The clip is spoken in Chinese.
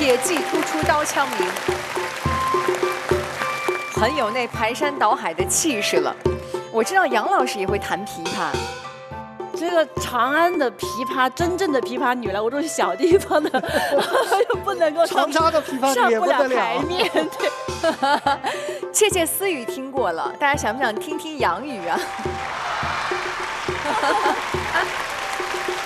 铁骑突出刀枪鸣，很有那排山倒海的气势了。我知道杨老师也会弹琵琶。 这个长安的琵琶，真正的琵琶女来，我这种小地方的，又不能够长沙的琵琶女也不得了。 台面，对。 窃窃私语听过了，大家想不想听听洋语啊？